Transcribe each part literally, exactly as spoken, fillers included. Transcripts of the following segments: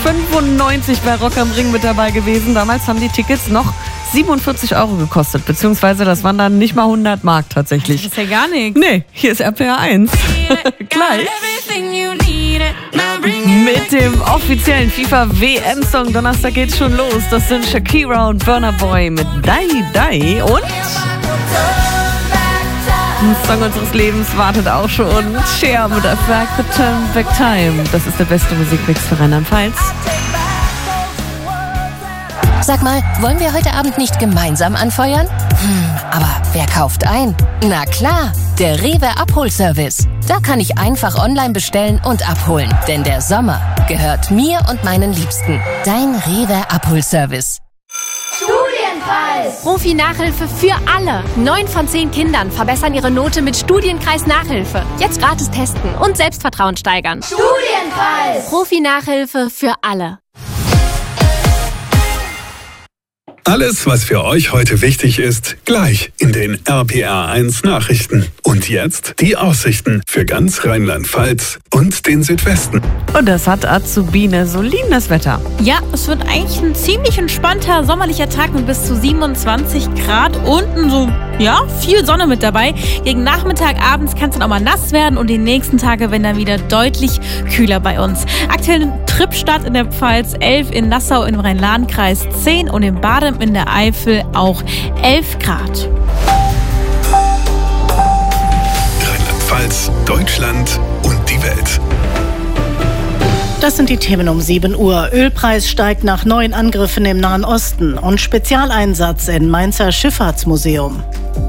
fünfundneunzig bei Rock am Ring mit dabei gewesen. Damals haben die Tickets noch siebenundvierzig Euro gekostet, beziehungsweise das waren dann nicht mal hundert Mark tatsächlich. Das ist ja gar nichts. Nee, hier ist R P R eins. Gleich. Mit dem offiziellen FIFA-W M-Song. Donnerstag geht's schon los. Das sind Shakira und Burna Boy mit Die Die. Und der Song unseres Lebens wartet auch schon. Cher mit A Back the Turn Back Time. Das ist der beste Musikmix für Rheinland-Pfalz. Sag mal, wollen wir heute Abend nicht gemeinsam anfeuern? Hm, aber wer kauft ein? Na klar, der Rewe Abholservice. Da kann ich einfach online bestellen und abholen. Denn der Sommer gehört mir und meinen Liebsten. Dein Rewe Abholservice. Studienkreis! Profi-Nachhilfe für alle. Neun von zehn Kindern verbessern ihre Note mit Studienkreis-Nachhilfe. Jetzt gratis testen und Selbstvertrauen steigern. Studienkreis! Profi-Nachhilfe für alle. Alles, was für euch heute wichtig ist, gleich in den R P R eins Nachrichten. Und jetzt die Aussichten für ganz Rheinland-Pfalz und den Südwesten. Und das hat Azubine solides Wetter. Ja, es wird eigentlich ein ziemlich entspannter sommerlicher Tag mit bis zu siebenundzwanzig Grad. Unten so, ja, viel Sonne mit dabei. Gegen Nachmittag, abends kann es dann auch mal nass werden und die nächsten Tage werden dann wieder deutlich kühler bei uns. Aktuell ein Trippstart in der Pfalz, elf in Nassau im Rhein-Lahn-Kreis, zehn und in Badem in der Eifel auch elf Grad. Rheinland-Pfalz, Deutschland und die Welt. Das sind die Themen um sieben Uhr. Ölpreis steigt nach neuen Angriffen im Nahen Osten und Spezialeinsatz in Mainzer Schifffahrtsmuseum.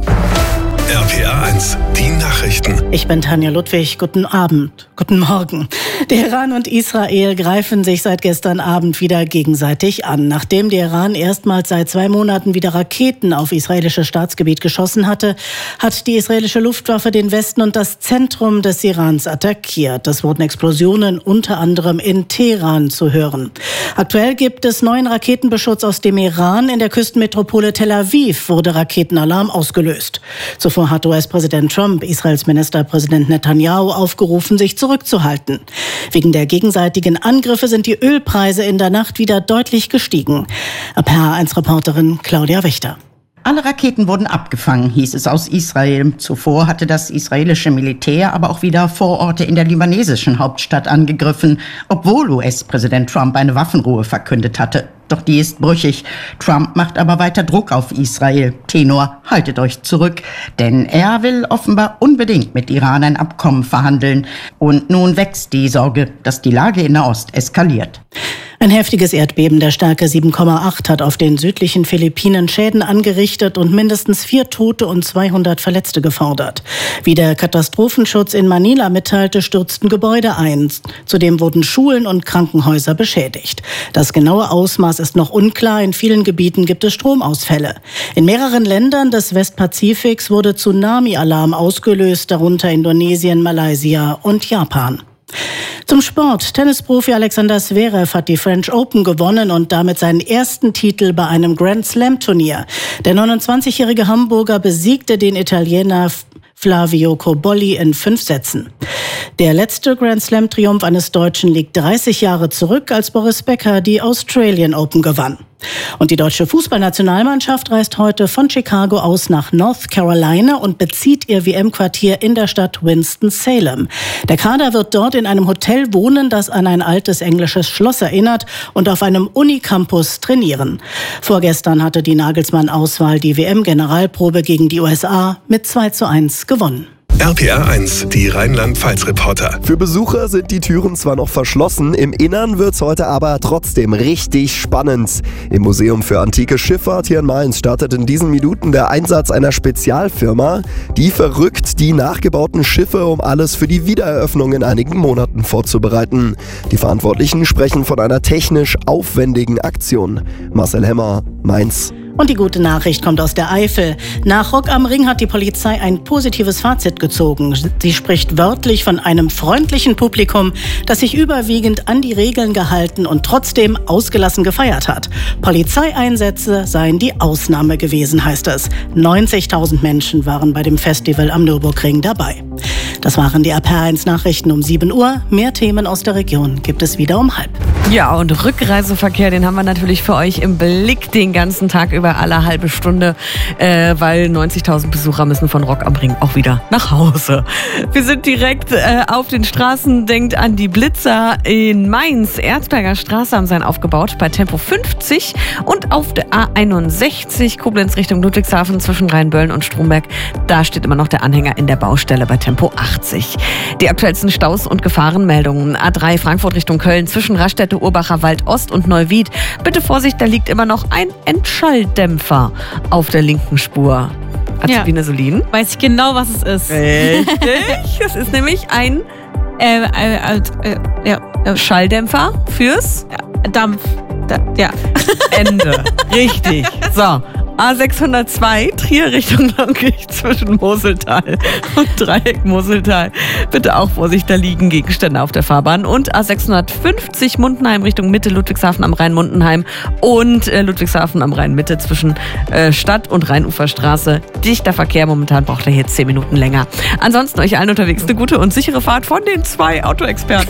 R P R eins, die Nachrichten. Ich bin Tanja Ludwig. Guten Abend. Guten Morgen. Der Iran und Israel greifen sich seit gestern Abend wieder gegenseitig an. Nachdem der Iran erstmals seit zwei Monaten wieder Raketen auf israelisches Staatsgebiet geschossen hatte, hat die israelische Luftwaffe den Westen und das Zentrum des Irans attackiert. Es wurden Explosionen unter anderem in Teheran zu hören. Aktuell gibt es neuen Raketenbeschutz aus dem Iran. In der Küstenmetropole Tel Aviv wurde Raketenalarm ausgelöst. Zuvor hat U S-Präsident Trump Israels Ministerpräsident Netanyahu aufgerufen, sich zurückzuhalten. Wegen der gegenseitigen Angriffe sind die Ölpreise in der Nacht wieder deutlich gestiegen. R P R eins Reporterin Claudia Wächter. Alle Raketen wurden abgefangen, hieß es aus Israel. Zuvor hatte das israelische Militär aber auch wieder Vororte in der libanesischen Hauptstadt angegriffen, obwohl U S-Präsident Trump eine Waffenruhe verkündet hatte. Doch die ist brüchig. Trump macht aber weiter Druck auf Israel. Tenor, haltet euch zurück, denn er will offenbar unbedingt mit Iran ein Abkommen verhandeln. Und nun wächst die Sorge, dass die Lage in Nahost eskaliert. Ein heftiges Erdbeben der Stärke sieben Komma acht hat auf den südlichen Philippinen Schäden angerichtet und mindestens vier Tote und zweihundert Verletzte gefordert. Wie der Katastrophenschutz in Manila mitteilte, stürzten Gebäude ein. Zudem wurden Schulen und Krankenhäuser beschädigt. Das genaue Ausmaß ist noch unklar. In vielen Gebieten gibt es Stromausfälle. In mehreren Ländern des Westpazifiks wurde Tsunami-Alarm ausgelöst, darunter Indonesien, Malaysia und Japan. Zum Sport. Tennisprofi Alexander Zverev hat die French Open gewonnen und damit seinen ersten Titel bei einem Grand Slam Turnier. Der neunundzwanzigjährige Hamburger besiegte den Italiener Flavio Cobolli in fünf Sätzen. Der letzte Grand Slam Triumph eines Deutschen liegt dreißig Jahre zurück, als Boris Becker die Australian Open gewann. Und die deutsche Fußballnationalmannschaft reist heute von Chicago aus nach North Carolina und bezieht ihr W M-Quartier in der Stadt Winston-Salem. Der Kader wird dort in einem Hotel wohnen, das an ein altes englisches Schloss erinnert, und auf einem Unicampus trainieren. Vorgestern hatte die Nagelsmann-Auswahl die W M-Generalprobe gegen die U S A mit zwei zu eins gewonnen. R P R eins, die Rheinland-Pfalz-Reporter. Für Besucher sind die Türen zwar noch verschlossen, im Innern wird's heute aber trotzdem richtig spannend. Im Museum für antike Schifffahrt hier in Mainz startet in diesen Minuten der Einsatz einer Spezialfirma. Die verrückt die nachgebauten Schiffe, um alles für die Wiedereröffnung in einigen Monaten vorzubereiten. Die Verantwortlichen sprechen von einer technisch aufwendigen Aktion. Marcel Hemmer, Mainz. Und die gute Nachricht kommt aus der Eifel. Nach Rock am Ring hat die Polizei ein positives Fazit gezogen. Sie spricht wörtlich von einem freundlichen Publikum, das sich überwiegend an die Regeln gehalten und trotzdem ausgelassen gefeiert hat. Polizeieinsätze seien die Ausnahme gewesen, heißt es. neunzigtausend Menschen waren bei dem Festival am Nürburgring dabei. Das waren die R P R eins Nachrichten um sieben Uhr. Mehr Themen aus der Region gibt es wieder um halb. Ja, und Rückreiseverkehr, den haben wir natürlich für euch im Blick den ganzen Tag über, alle halbe Stunde, äh, weil neunzigtausend Besucher müssen von Rock am Ring auch wieder nach Hause. Wir sind direkt äh, auf den Straßen, denkt an die Blitzer in Mainz. Erzberger Straße haben sie einen aufgebaut bei Tempo fünfzig und auf der A einundsechzig Koblenz Richtung Ludwigshafen zwischen Rheinböllen und Stromberg. Da steht immer noch der Anhänger in der Baustelle bei Tempo achtzig. Die aktuellsten Staus und Gefahrenmeldungen. A drei Frankfurt Richtung Köln zwischen Raststätte, Urbacher Wald Ost und Neuwied. Bitte Vorsicht, da liegt immer noch ein Entschalldämpfer auf der linken Spur. Azubine Ja. Solin? Weiß ich genau, was es ist. Richtig, das ist nämlich ein Äh, äh, äh, ja, äh, Schalldämpfer fürs Dampf. Da, ja. Ende. Richtig. So. A sechshundertzwei, Trier Richtung Longich zwischen Moseltal und Dreieck Moseltal. Bitte auch Vorsicht, da liegen Gegenstände auf der Fahrbahn. Und A sechshundertfünfzig Mundenheim Richtung Mitte, Ludwigshafen am Rhein-Mundenheim und äh, Ludwigshafen am Rhein-Mitte zwischen äh, Stadt- und Rheinuferstraße. Dichter Verkehr, momentan braucht er hier zehn Minuten länger. Ansonsten euch allen unterwegs eine gute und sichere Fahrt von den zwei Autoexperten.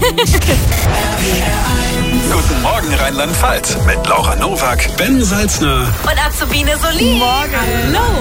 Guten Morgen Rheinland-Pfalz mit Laura Nowak, Ben Salzner Und Azubine Solin. Morgen. Hallo.